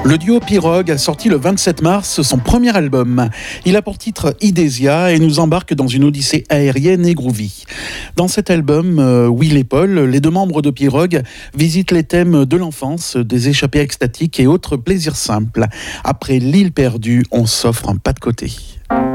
Le duo Pirogue a sorti le 27 mars son premier album. Il a pour titre Idésia et nous embarque dans une odyssée aérienne et groovy. Dans cet album, Will et Paul, les deux membres de Pirogue, visitent les thèmes de l'enfance, des échappées extatiques et autres plaisirs simples. Après l'île perdue, on s'offre un pas de côté.